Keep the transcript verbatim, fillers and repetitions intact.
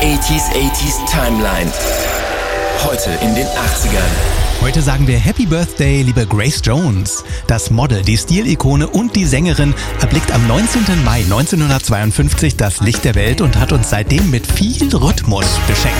achtziger achtziger Timeline. Heute in den achtzigern. Heute sagen wir Happy Birthday, liebe Grace Jones. Das Model, die Stilikone und die Sängerin erblickt am neunzehnten Mai neunzehnhundertzweiundfünfzig das Licht der Welt und hat uns seitdem mit viel Rhythmus beschenkt.